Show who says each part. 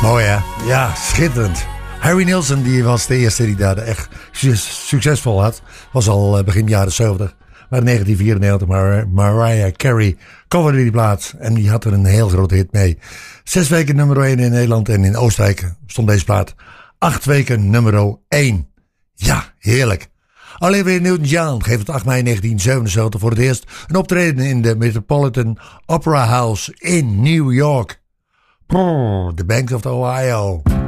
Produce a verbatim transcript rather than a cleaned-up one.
Speaker 1: Mooi hè? Ja, schitterend. Harry Nilsson die was de eerste die daar echt succesvol had. Was al begin jaren zeventig. Maar in negentien vierennegentig Mar- Mariah Carey coverde die plaat. En die had er een heel grote hit mee. Zes weken nummer één in Nederland en in Oostenrijk stond deze plaat. Acht weken nummer één. Ja, heerlijk. Olivia Newton-John geeft het acht mei negentien zevenenzeventig voor het eerst een optreden in de Metropolitan Opera House in New York. The Banks of the Ohio.